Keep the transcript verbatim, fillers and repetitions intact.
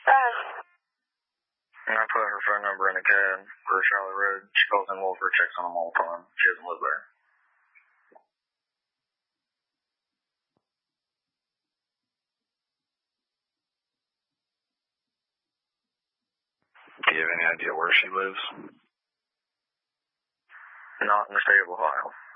Five. And I put her phone number in a cab for Charlotte Road. She calls in Wolford, checks on them all the time. She doesn't live there. Do you have any idea where she lives? Not in the state of Ohio.